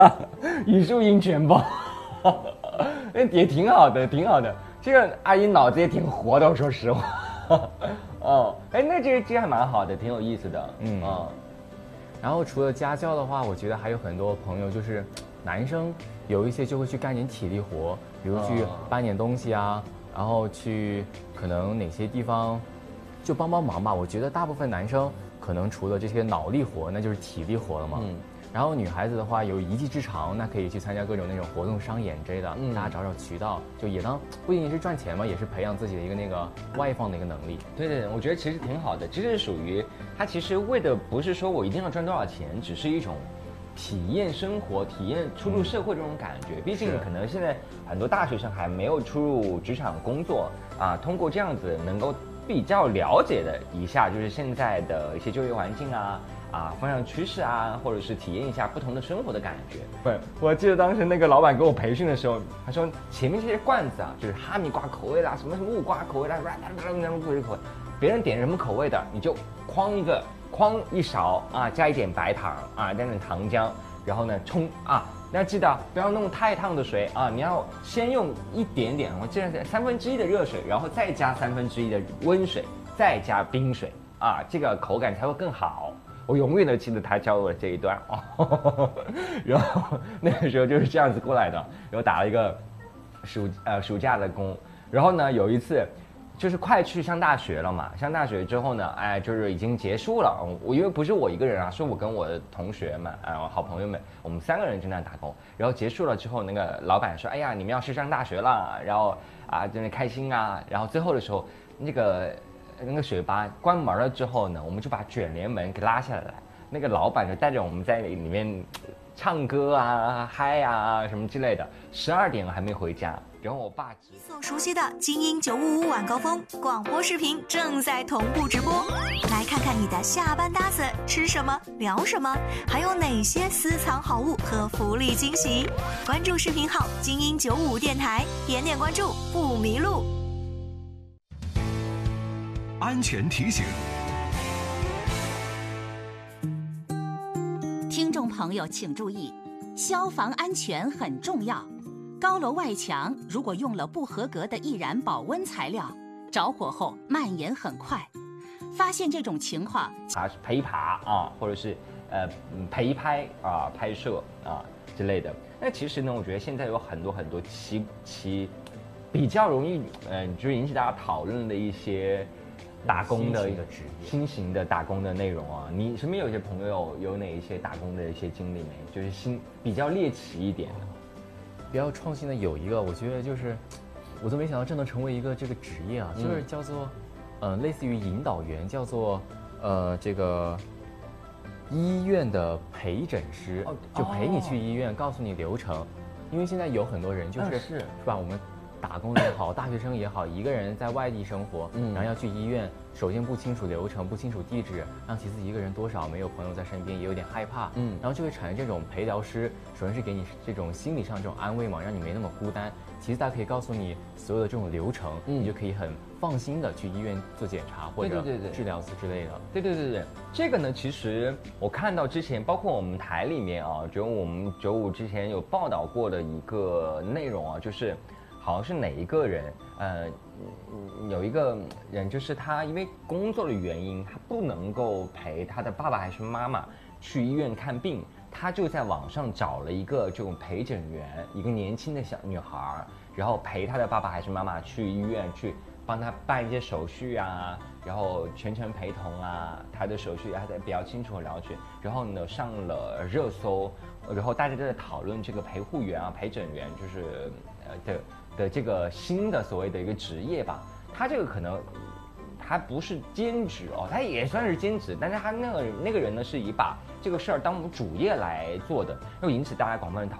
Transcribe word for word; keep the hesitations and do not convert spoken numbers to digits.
语数英全包，也挺好的，挺好的。这个阿姨脑子也挺活的，我说实话。哦，哎，那这个这个还蛮好的，挺有意思的。嗯哦。 然后除了家教的话，我觉得还有很多朋友就是男生有一些就会去干点体力活，比如去搬点东西啊，然后去可能哪些地方就帮帮忙吧。我觉得大部分男生可能除了这些脑力活，那就是体力活了嘛。嗯。然后女孩子的话有一技之长，那可以去参加各种那种活动商演之类的，嗯、大家找找渠道，就也当不仅仅是赚钱嘛，也是培养自己的一个那个外放的一个能力。 对对对，我觉得其实挺好的，这是属于他其实为的不是说我一定要赚多少钱，只是一种体验生活、体验出入社会这种感觉。嗯、毕竟可能现在很多大学生还没有出入职场工作啊，通过这样子能够比较了解的一下，就是现在的一些就业环境啊。啊，方向趋势啊，或者是体验一下不同的生活的感觉。不是，我记得当时那个老板给我培训的时候，他说前面这些罐子啊，就是哈密瓜口味啦，什么什么木瓜口味啦，什么口味，别人点什么口味的，你就哐一个，哐一勺啊，加一点白糖啊，加点糖浆，然后呢冲啊，那记得不要弄太烫的水啊，你要先用一点点，我记得三分之一的热水，然后再加三分之一的温水，再加冰水啊，这个口感才会更好。我永远都记得他教我这一段哦，然后那个时候就是这样子过来的，然后打了一个暑呃暑假的工，然后呢有一次就是快去上大学了嘛，上大学之后呢，哎就是已经结束了，我因为不是我一个人啊，是我跟我的同学们啊、呃、好朋友们，我们三个人正在打工，然后结束了之后，那个老板说，哎呀你们要去上大学了，然后啊真的开心啊，然后最后的时候那个。那个水吧关门了之后呢，我们就把卷帘门给拉下来，那个老板就带着我们在里面唱歌啊、嗨啊什么之类的。十二点了还没回家，然后我爸你所熟悉的精英九五五晚高峰广播视频正在同步直播，来看看你的下班搭子吃什么、聊什么，还有哪些私藏好物和福利惊喜。关注视频号精英九五五电台，点点关注不迷路。 安全提醒， 听众朋友请注意，消防安全很重要。高楼外墙如果用了不合格的易燃保温材料，着火后蔓延很快。发现这种情况， 啊陪爬啊，或者是呃陪拍啊、拍摄啊之类的。那其实呢，我觉得现在有很多很多其其比较容易嗯、呃，就是引起大家讨论的一些。打工的一个职业，新型的打工的内容啊，你身边有些朋友有哪一些打工的一些经历没？就是新比较猎奇一点的， 比较创新的有一个，我觉得就是，我都没想到这能成为一个这个职业啊，嗯、就是叫做，呃，类似于引导员，叫做呃这个医院的陪诊师，哦、就陪你去医院，哦、告诉你流程，因为现在有很多人就是、嗯、是是吧，我们。打工也好，大学生也好，一个人在外地生活，嗯，然后要去医院，首先不清楚流程，不清楚地址，然后其次一个人多少没有朋友在身边，也有点害怕，嗯，然后就会产生这种陪聊师，首先是给你这种心理上这种安慰嘛，让你没那么孤单，其次他可以告诉你所有的这种流程，嗯，你就可以很放心的去医院做检查或者治疗之类的。 对对对对，这个呢，其实我看到之前，包括我们台里面啊，就我们九五之前有报道过的一个内容啊，就是。好像是哪一个人，呃，有一个人就是他因为工作的原因，他不能够陪他的爸爸还是妈妈去医院看病，他就在网上找了一个这种陪诊员，一个年轻的小女孩，然后陪他的爸爸还是妈妈去医院去帮他办一些手续啊，然后全程陪同啊，他的手续他得比较清楚和了解，然后呢上了热搜，然后大家都在讨论这个陪护员啊、陪诊员，就是呃的。的这个新的所谓的一个职业吧，他这个可能还不是兼职哦，他也算是兼职，但是他那个那个人呢是以把这个事儿当主业来做的，又引起大家广泛的讨论。